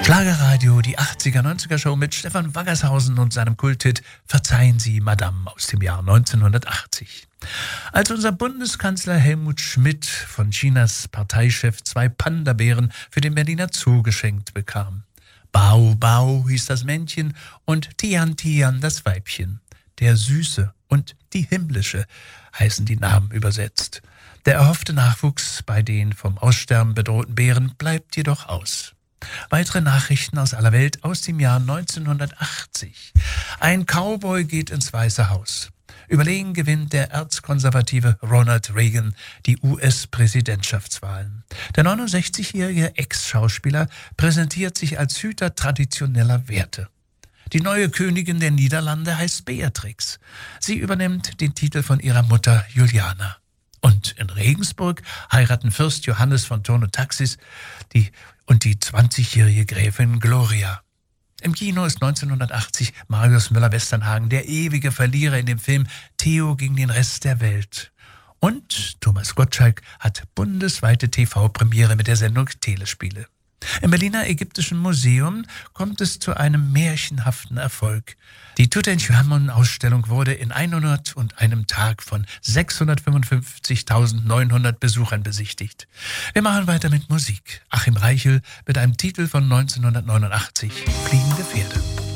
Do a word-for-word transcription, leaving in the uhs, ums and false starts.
Schlagerradio, die achtziger, neunziger Show mit Stefan Waggershausen und seinem Kulthit Verzeihen Sie, Madame aus dem Jahr neunzehnhundertachtzig. Als unser Bundeskanzler Helmut Schmidt von Chinas Parteichef zwei Panda-Bären für den Berliner Zoo geschenkt bekam. Bao Bao hieß das Männchen und Tian Tian das Weibchen. Der Süße und die Himmlische heißen die Namen übersetzt. Der erhoffte Nachwuchs bei den vom Aussterben bedrohten Bären bleibt jedoch aus. Weitere Nachrichten aus aller Welt aus dem Jahr neunzehnhundertachtzig. Ein Cowboy geht ins Weiße Haus. Überlegen gewinnt der erzkonservative Ronald Reagan die U S-Präsidentschaftswahlen. Der neunundsechzigjährige Ex-Schauspieler präsentiert sich als Hüter traditioneller Werte. Die neue Königin der Niederlande heißt Beatrix. Sie übernimmt den Titel von ihrer Mutter Juliana. Und in Regensburg heiraten Fürst Johannes von Thurn und Taxis die, und die zwanzigjährige Gräfin Gloria. Im Kino ist neunzehnhundertachtzig Marius Müller-Westernhagen der ewige Verlierer in dem Film Theo gegen den Rest der Welt. Und Thomas Gottschalk hat bundesweite T V-Premiere mit der Sendung Telespiele. Im Berliner Ägyptischen Museum kommt es zu einem märchenhaften Erfolg. Die Tutanchamun-Ausstellung wurde in hunderteinem Tag von sechshundertfünfundfünfzigtausendneunhundert Besuchern besichtigt. Wir machen weiter mit Musik. Achim Reichel mit einem Titel von neunzehnhundertneunundachtzig, Fliegende Pferde.